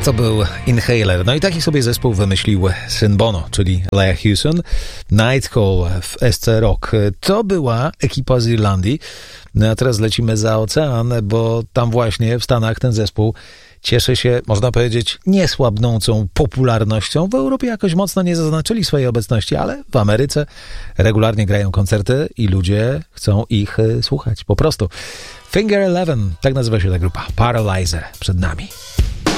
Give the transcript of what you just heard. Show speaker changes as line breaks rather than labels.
To był Inhaler. No i taki sobie zespół wymyślił syn Bono, czyli Leah Hewson. Nightcall w SC Rock. To była ekipa z Irlandii. No a teraz lecimy za ocean, bo tam właśnie w Stanach ten zespół cieszy się, można powiedzieć, niesłabnącą popularnością. W Europie jakoś mocno nie zaznaczyli swojej obecności, ale w Ameryce regularnie grają koncerty i ludzie chcą ich słuchać. Po prostu. Finger Eleven, tak nazywa się ta grupa. Paralyzer przed nami.